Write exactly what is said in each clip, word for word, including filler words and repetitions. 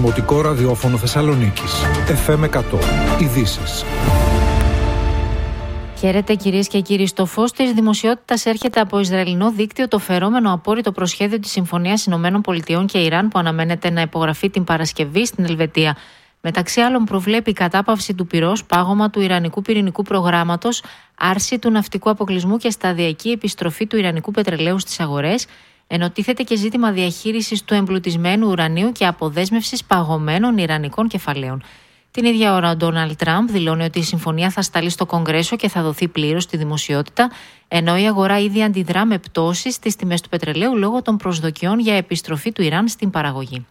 Δημοτικό ραδιόφωνο Θεσσαλονίκης. εφ εμ εκατό. Ειδήσεις. Χαίρετε κυρίες και κύριοι. Στο φως της δημοσιότητας έρχεται από Ισραηλινό δίκτυο το φερόμενο απόρριτο προσχέδιο της Συμφωνίας Ηνωμένων Πολιτειών και Ιράν που αναμένεται να υπογραφεί την Παρασκευή στην Ελβετία. Μεταξύ άλλων, προβλέπει η κατάπαυση του πυρός, πάγωμα του Ιρανικού πυρηνικού προγράμματος, άρση του ναυτικού αποκλεισμού και σταδιακή επιστροφή του Ιρανικού πετρελαίου στις αγορές, ενώ τίθεται και ζήτημα διαχείρισης του εμπλουτισμένου ουρανίου και αποδέσμευσης παγωμένων Ιρανικών κεφαλαίων. Την ίδια ώρα, ο Ντόναλντ Τραμπ δηλώνει ότι η συμφωνία θα σταλεί στο Κογκρέσο και θα δοθεί πλήρως στη δημοσιότητα, ενώ η αγορά ήδη αντιδρά με πτώσεις στις τιμές του πετρελαίου λόγω των προσδοκιών για επιστροφή του Ιράν στην παραγωγή.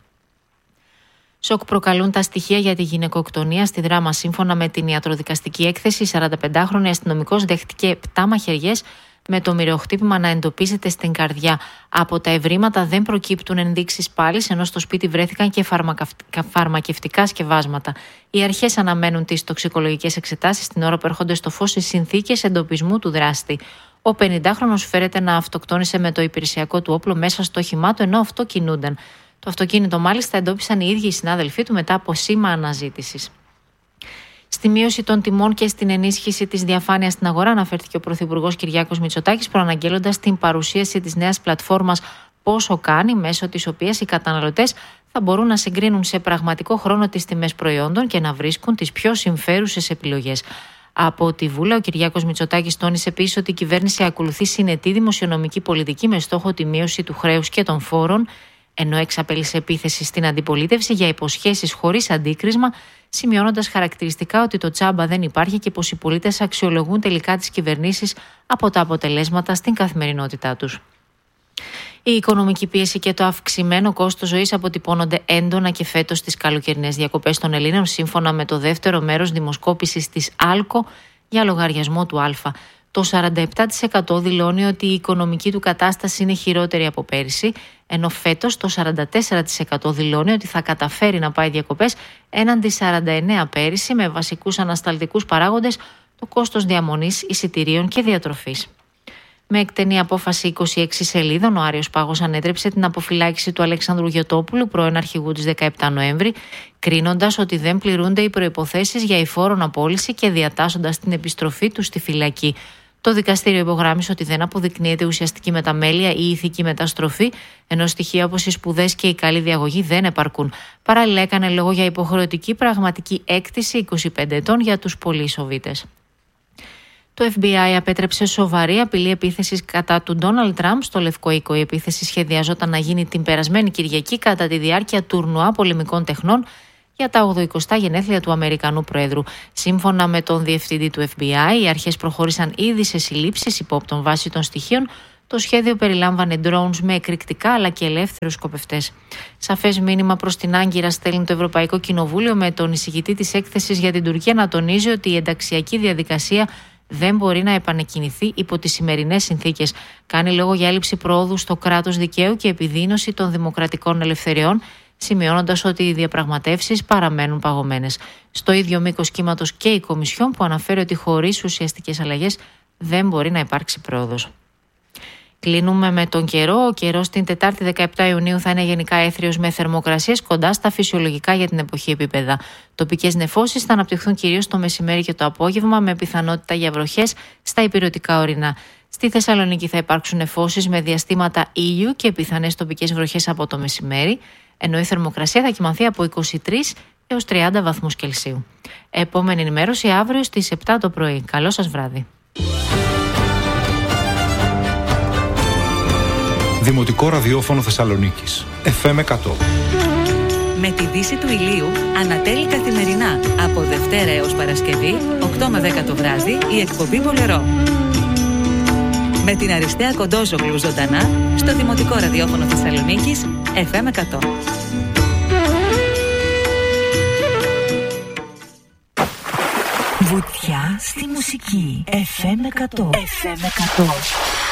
Σοκ προκαλούν τα στοιχεία για τη γυναικοκτονία στη Δράμα. Σύμφωνα με την ιατροδικαστική έκθεση, η σαρανταπεντάχρονη αστυνομικός δέχτηκε επτά μαχαιριές με το μοιροχτύπημα να εντοπίζεται στην καρδιά. Από τα ευρήματα δεν προκύπτουν ενδείξεις πάλης, ενώ στο σπίτι βρέθηκαν και φαρμακευτικά σκευάσματα. Οι αρχές αναμένουν τις τοξικολογικές εξετάσεις την ώρα που έρχονται στο φως οι συνθήκες εντοπισμού του δράστη. Ο πενηντάχρονος φέρεται να αυτοκτόνησε με το υπηρεσιακό του όπλο μέσα στο όχημά του, ενώ αυτό κινούνταν. Το αυτοκίνητο μάλιστα εντόπισαν οι ίδιοι οι συνάδελφοί του μετά από σήμα αναζήτησης. Στη μείωση των τιμών και στην ενίσχυση της διαφάνειας στην αγορά αναφέρθηκε ο Πρωθυπουργός Κυριάκος Μητσοτάκης, προαναγγέλλοντας την παρουσίαση της νέας πλατφόρμας Πόσο Κάνει, μέσω της οποίας οι καταναλωτές θα μπορούν να συγκρίνουν σε πραγματικό χρόνο τις τιμές προϊόντων και να βρίσκουν τις πιο συμφέρουσες επιλογές. Από τη Βούλα, ο Κυριάκος Μητσοτάκης τόνισε επίσης ότι η κυβέρνηση ακολουθεί συνετή δημοσιονομική πολιτική με στόχο τη μείωση του χρέους και των φόρων, ενώ εξαπέλυσε επίθεση στην αντιπολίτευση για υποσχέσεις χωρίς αντίκρισμα, σημειώνοντας χαρακτηριστικά ότι το τσάμπα δεν υπάρχει και πως οι πολίτες αξιολογούν τελικά τις κυβερνήσεις από τα αποτελέσματα στην καθημερινότητά τους. Η οικονομική πίεση και το αυξημένο κόστος ζωής αποτυπώνονται έντονα και φέτος στις καλοκαιρινές διακοπές των Ελλήνων, σύμφωνα με το δεύτερο μέρος δημοσκόπησης της ΑΛΚΟ για λογαριασμό του Α. Το σαράντα επτά τοις εκατό δηλώνει ότι η οικονομική του κατάσταση είναι χειρότερη από πέρυσι, ενώ φέτος το σαράντα τέσσερα τοις εκατό δηλώνει ότι θα καταφέρει να πάει διακοπές έναντι σαράντα εννέα τοις εκατό πέρυσι, με βασικούς ανασταλτικούς παράγοντες το κόστος διαμονής, εισιτηρίων και διατροφής. Με εκτενή απόφαση είκοσι έξι σελίδων, ο Άριος Πάγος ανέτρεψε την αποφυλάκηση του Αλέξανδρου Γιωτόπουλου, πρώην αρχηγού της δεκαεπτά Νοέμβρη, κρίνοντας ότι δεν πληρούνται οι προϋποθέσεις για υφόρον απόλυση και διατάσσοντας την επιστροφή του στη φυλακή. Το δικαστήριο υπογράμμισε ότι δεν αποδεικνύεται ουσιαστική μεταμέλεια ή ηθική μεταστροφή, ενώ στοιχεία όπως οι σπουδές και η καλή διαγωγή δεν επαρκούν. Παράλληλα, έκανε λόγο για υποχρεωτική πραγματική έκτηση είκοσι πέντε ετών για τους πολυεισοβήτες. Το εφ μπι άι απέτρεψε σοβαρή απειλή επίθεσης κατά του Ντόναλντ Τραμπ στο Λευκό Οίκο. Η επίθεση σχεδιαζόταν να γίνει την περασμένη Κυριακή κατά τη διάρκεια τουρνουά πολεμικών τεχνών για τα ογδοηκοστά γενέθλια του Αμερικανού Προέδρου. Σύμφωνα με τον διευθυντή του εφ μπι άι, οι αρχές προχώρησαν ήδη σε συλλήψεις υπόπτων βάσει των στοιχείων. Το σχέδιο περιλάμβανε drones με εκρηκτικά αλλά και ελεύθερους σκοπευτές. Σαφές μήνυμα προς την Άγκυρα στέλνει το Ευρωπαϊκό Κοινοβούλιο, με τον εισηγητή της έκθεσης για την Τουρκία να τονίζει ότι η ενταξιακή διαδικασία δεν μπορεί να επανεκκινηθεί υπό τις σημερινές συνθήκες. Κάνει λόγο για έλλειψη προόδου στο κράτος δικαίου και επιδείνωση των δημοκρατικών ελευθεριών, σημειώνοντας ότι οι διαπραγματεύσεις παραμένουν παγωμένες. Στο ίδιο μήκος κύματος και η Κομισιόν, που αναφέρει ότι χωρίς ουσιαστικές αλλαγές δεν μπορεί να υπάρξει πρόοδος. Κλείνουμε με τον καιρό. Ο καιρός την Τετάρτη δεκαεπτά Ιουνίου θα είναι γενικά έθριος με θερμοκρασίες κοντά στα φυσιολογικά για την εποχή επίπεδα. Τοπικές νεφώσεις θα αναπτυχθούν κυρίως το μεσημέρι και το απόγευμα, με πιθανότητα για βροχές στα ηπειρωτικά ορεινά. Στη Θεσσαλονίκη θα υπάρξουν νεφώσεις με διαστήματα ήλιου και πιθανές τοπικές βροχές από το μεσημέρι, ενώ η θερμοκρασία θα κυμανθεί από είκοσι τρεις έως τριάντα βαθμούς Κελσίου. Επόμενη ενημέρωση αύριο στις επτά το πρωί. Καλό σας βράδυ. Δημοτικό ραδιόφωνο Θεσσαλονίκης. εφ εμ εκατό. Με τη δύση του ηλίου ανατέλει καθημερινά από Δευτέρα έως Παρασκευή, οκτώ με δέκα το βράδυ, η εκπομπή Βολερό. Με την Αριστεία Κοντόζογλου ζωντανά στο Δημοτικό ραδιόφωνο Θεσσαλονίκης, εφ εμ εκατό. Βουτιά στη μουσική. εφ εμ εκατό. εφ εμ εκατό.